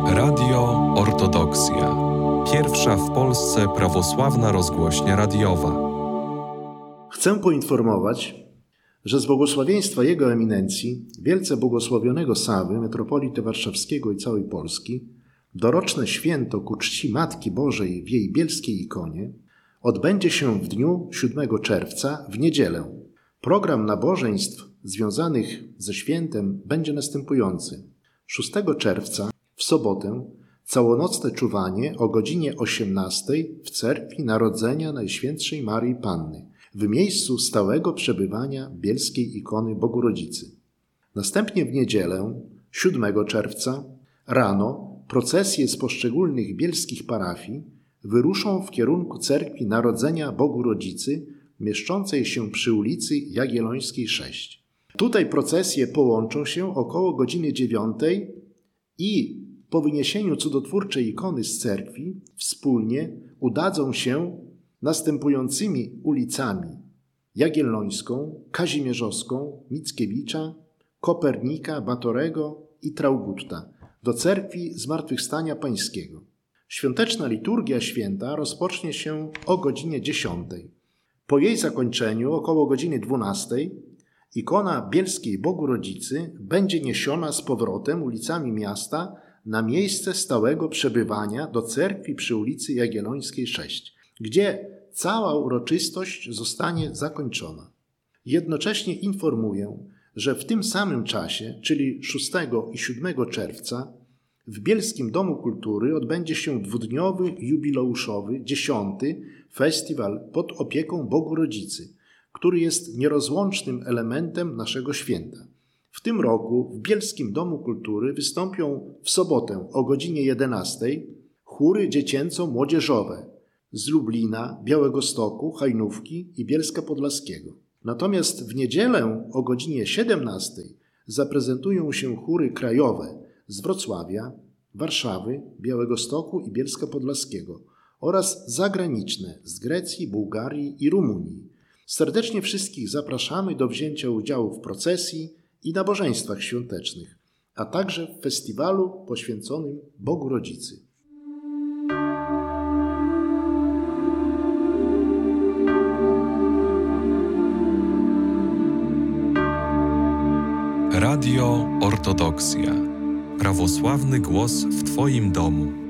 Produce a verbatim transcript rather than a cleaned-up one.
Radio Ortodoksja. Pierwsza w Polsce prawosławna rozgłośnia radiowa. Chcę poinformować, że z błogosławieństwa Jego Eminencji, wielce błogosławionego Sawy, metropolity warszawskiego i całej Polski, doroczne święto ku czci Matki Bożej w jej bielskiej ikonie odbędzie się w dniu siódmego czerwca w niedzielę. Program nabożeństw związanych ze świętem będzie następujący. szóstego czerwca w sobotę całonocne czuwanie o godzinie osiemnastej w Cerkwi Narodzenia Najświętszej Maryi Panny w miejscu stałego przebywania bielskiej ikony Bogu Rodzicy. Następnie w niedzielę siódmego czerwca rano procesje z poszczególnych bielskich parafii wyruszą w kierunku Cerkwi Narodzenia Bogu Rodzicy mieszczącej się przy ulicy Jagiellońskiej sześć. Tutaj procesje połączą się około godziny dziewiątej i po wyniesieniu cudotwórczej ikony z cerkwi wspólnie udadzą się następującymi ulicami: Jagiellońską, Kazimierzowską, Mickiewicza, Kopernika, Batorego i Traugutta do cerkwi Zmartwychwstania Pańskiego. Świąteczna liturgia święta rozpocznie się o godzinie dziesiątej. Po jej zakończeniu około godziny dwunastej ikona bielskiej Bogu Rodzicy będzie niesiona z powrotem ulicami miasta na miejsce stałego przebywania do cerkwi przy ulicy Jagiellońskiej sześć, gdzie cała uroczystość zostanie zakończona. Jednocześnie informuję, że w tym samym czasie, czyli szóstego i siódmego czerwca, w Bielskim Domu Kultury odbędzie się dwudniowy, jubileuszowy, dziesiąty festiwal pod opieką Bogu Rodzicy, który jest nierozłącznym elementem naszego święta. W tym roku w Bielskim Domu Kultury wystąpią w sobotę o godzinie jedenastej chóry dziecięco-młodzieżowe z Lublina, Białegostoku, Hajnówki i Bielska Podlaskiego. Natomiast w niedzielę o godzinie siedemnastej zaprezentują się chóry krajowe z Wrocławia, Warszawy, Białegostoku i Bielska Podlaskiego oraz zagraniczne z Grecji, Bułgarii i Rumunii. Serdecznie wszystkich zapraszamy do wzięcia udziału w procesji i nabożeństwach świątecznych, a także w festiwalu poświęconym Bogu Rodzicy. Radio Ortodoksja. Prawosławny głos w Twoim domu.